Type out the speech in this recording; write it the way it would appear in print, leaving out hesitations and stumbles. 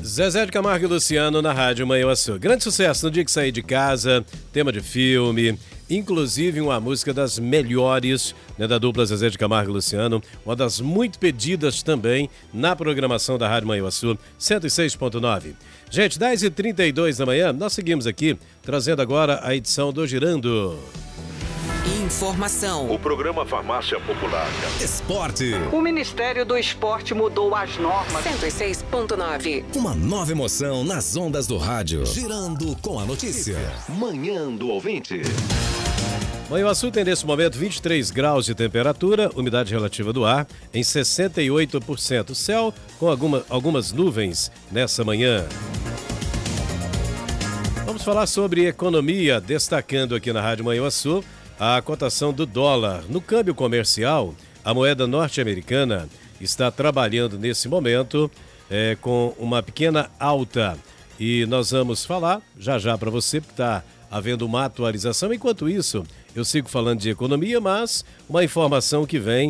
Zezé de Camargo e Luciano na Rádio Manhuaçu. Grande sucesso no dia que saí de casa, tema de filme, inclusive uma música das melhores, né, da dupla Zezé de Camargo e Luciano, uma das muito pedidas também na programação da Rádio Manhuaçu 106.9. Gente, 10h32 da manhã, nós seguimos aqui, trazendo agora a edição do Girando. Informação. O programa Farmácia Popular. Esporte. O Ministério do Esporte mudou as normas. 106.9. Uma nova emoção nas ondas do rádio. Girando com a notícia. Manhã do Ouvinte. Manhuaçu tem nesse momento 23 graus de temperatura, umidade relativa do ar em 68%. Céu com algumas nuvens nessa manhã. Vamos falar sobre economia, destacando aqui na Rádio Manhuaçu a cotação do dólar. No câmbio comercial, a moeda norte-americana está trabalhando nesse momento com uma pequena alta. E nós vamos falar já para você, porque está havendo uma atualização. Enquanto isso, eu sigo falando de economia, mas uma informação que vem